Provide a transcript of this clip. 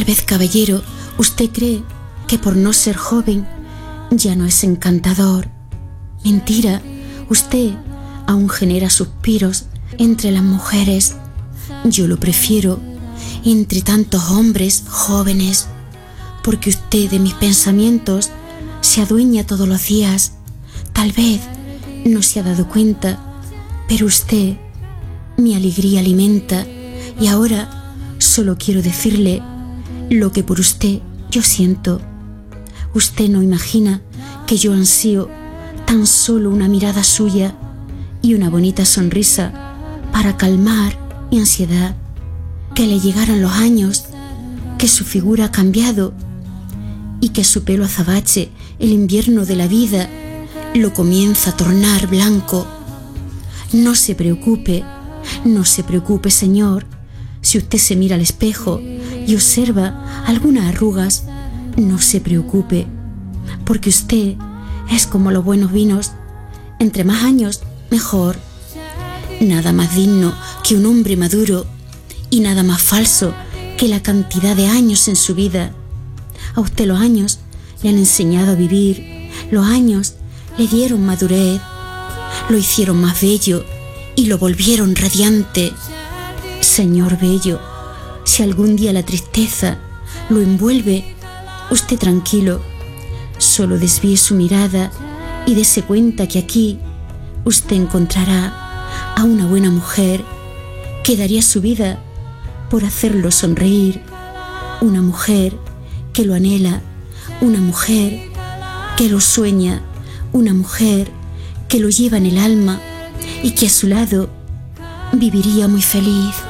vez, caballero, usted cree que por no ser joven ya no es encantador. Mentira, usted aún genera suspiros entre las mujeres. Yo lo prefiero entre tantos hombres jóvenes, porque usted de mis pensamientos se adueña todos los días. Tal vez no se ha dado cuenta, pero usted mi alegría alimenta, y ahora solo quiero decirle lo que por usted yo siento. Usted no imagina que yo ansío tan solo una mirada suya y una bonita sonrisa para calmar mi ansiedad, que le llegaran los años, que su figura ha cambiado y que su pelo azabache el invierno de la vida lo comienza a tornar blanco. No se preocupe, señor. Si usted se mira al espejo y observa algunas arrugas, no se preocupe, porque usted es como los buenos vinos, entre más años, mejor. Nada más digno que un hombre maduro y nada más falso que la cantidad de años en su vida. A usted los años le han enseñado a vivir, los años le dieron madurez, lo hicieron más bello y lo volvieron radiante. Señor bello, si algún día la tristeza lo envuelve, usted tranquilo, solo desvíe su mirada y dése cuenta que aquí usted encontrará a una buena mujer que daría su vida por hacerlo sonreír, una mujer que lo anhela, una mujer que lo sueña, una mujer que lo lleva en el alma y que a su lado viviría muy feliz.